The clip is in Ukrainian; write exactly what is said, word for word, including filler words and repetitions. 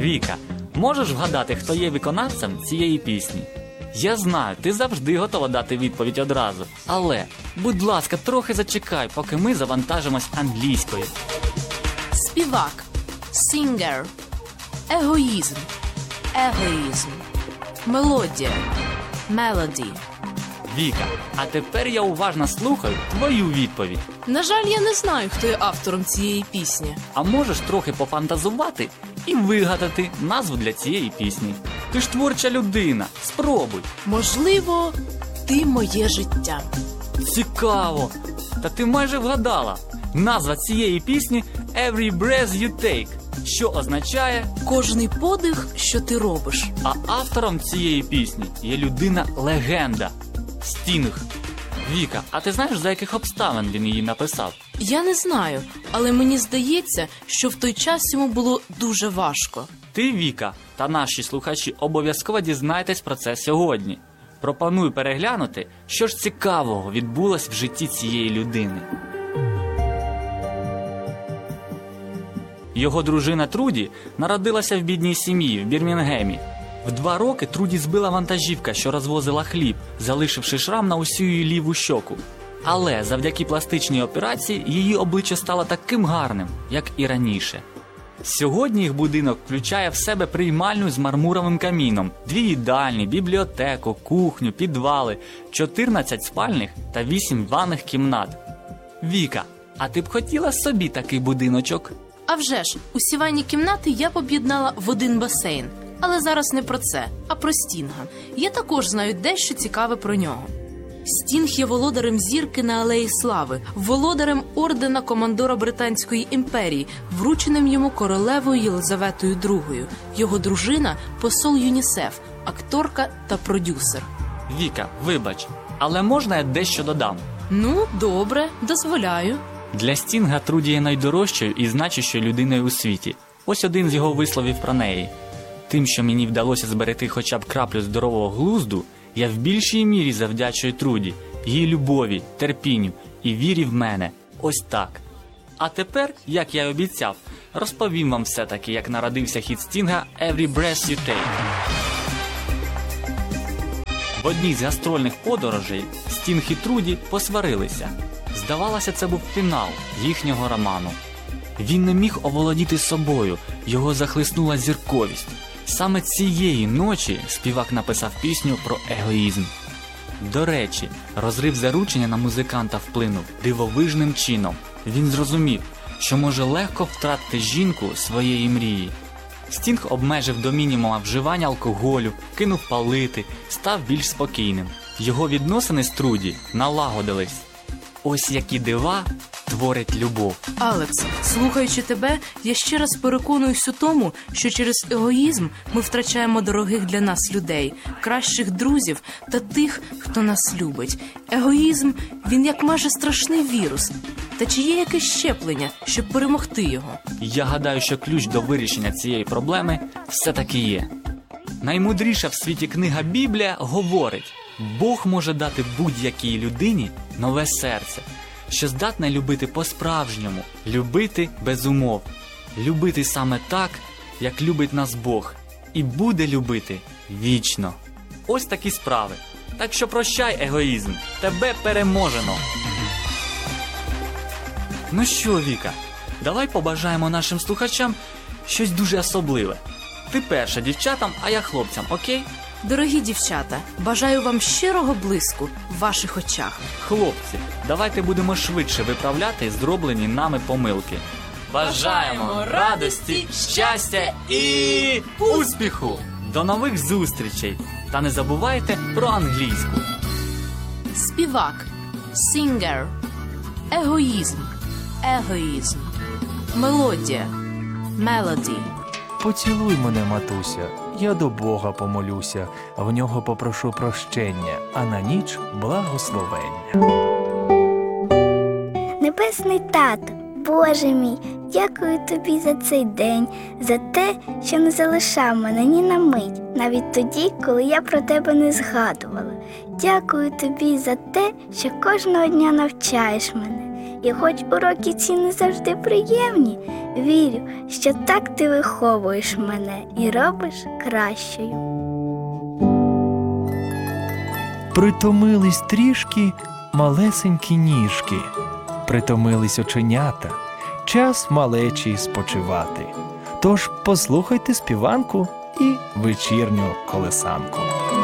Віка, можеш вгадати, хто є виконавцем цієї пісні? Я знаю, ти завжди готова дати відповідь одразу. Але, будь ласка, трохи зачекай, поки ми завантажимось англійською. Співак. Singer. Егоїзм. Егоїзм. Мелодія. Melody. Віка, а тепер я уважно слухаю твою відповідь. На жаль, я не знаю, хто є автором цієї пісні. А можеш трохи пофантазувати і вигадати назву для цієї пісні? Ти ж творча людина, спробуй. Можливо, ти моє життя. Цікаво. Та ти майже вгадала. Назва цієї пісні «Every breath you take», що означає Кожний подих, що ти робиш. а автором цієї пісні є людина-легенда – Стінг. Віка, а ти знаєш, за яких обставин він її написав? Я не знаю, але мені здається, що в той час йому було дуже важко. Ти, Віка, та наші слухачі обов'язково дізнайтесь про це сьогодні. Пропоную переглянути, що ж цікавого відбулось в житті цієї людини. Його дружина Труді народилася в бідній сім'ї в Бірмінгемі. В два роки Труді збила вантажівка, що розвозила хліб, залишивши шрам на усю її ліву щоку. Але завдяки пластичній операції її обличчя стало таким гарним, як і раніше. Сьогодні їх будинок включає в себе приймальню з мармуровим каміном, дві їдальні, бібліотеку, кухню, підвали, чотирнадцять спальних та вісім ванних кімнат. Віка, а ти б хотіла собі такий будиночок? А вже ж, усі ванні кімнати я б об'єднала в один басейн. Але зараз не про це, а про Стінга. Я також знаю дещо цікаве про нього. Стінг є володарем зірки на Алеї Слави, володарем ордена командора Британської імперії, врученим йому королевою Єлизаветою другою. Його дружина – посол ЮНІСЕФ, акторка та продюсер. Віка, вибач, але можна я дещо додам? Ну, добре, дозволяю. Для Стінга Труді є найдорожчою і значущою людиною у світі. Ось один з його висловів про неї. Тим, що мені вдалося зберегти хоча б краплю здорового глузду, я в більшій мірі завдячую Труді, її любові, терпінню і вірі в мене. Ось так. А тепер, як я й обіцяв, розповім вам все-таки, як народився хіт Стінга «Every breath you take». В одній з гастрольних подорожей Стінг і Труді посварилися. Здавалося, це був фінал їхнього роману. Він не міг оволодіти собою, його захлиснула зірковість. Саме цієї ночі співак написав пісню про егоїзм. До речі, розрив заручення на музиканта вплинув дивовижним чином. Він зрозумів, що може легко втратити жінку своєї мрії. Стінг обмежив до мінімума вживання алкоголю, кинув палити, став більш спокійним. Його відносини з Труді налагодились. Ось які дива творить любов. Алекс, слухаючи тебе, я ще раз переконуюсь у тому, що через егоїзм ми втрачаємо дорогих для нас людей, кращих друзів та тих, хто нас любить. Егоїзм, він як майже страшний вірус. Та чи є якесь щеплення, щоб перемогти його? Я гадаю, що ключ до вирішення цієї проблеми все-таки є. Наймудріша в світі книга Біблія говорить: Бог може дати будь-якій людині нове серце, що здатне любити по-справжньому, любити без умов, любити саме так, як любить нас Бог, і буде любити вічно. Ось такі справи. Так що прощай, егоїзм, тебе переможено. Ну що, Віка, давай побажаємо нашим слухачам щось дуже особливе. Ти перша дівчатам, а я хлопцям, окей? Дорогі дівчата, бажаю вам щирого блиску в ваших очах. Хлопці, давайте будемо швидше виправляти зроблені нами помилки. Бажаємо радості, щастя і успіху! До нових зустрічей! Та не забувайте про англійську. Співак. Singer. Егоїзм. Егоїзм. Мелодія. Melody. Поцілуй мене, матуся, я до Бога помолюся, в нього попрошу прощення, а на ніч благословення. Небесний Тато, Боже мій, дякую Тобі за цей день, за те, що не залишав мене ні на мить, навіть тоді, коли я про Тебе не згадувала. Дякую Тобі за те, що кожного дня навчаєш мене. І хоч уроки ці не завжди приємні, вірю, що так ти виховуєш мене і робиш кращою. Притомились трішки малесенькі ніжки, притомились оченята, час малечі спочивати. Тож послухайте співанку і вечірню колесанку.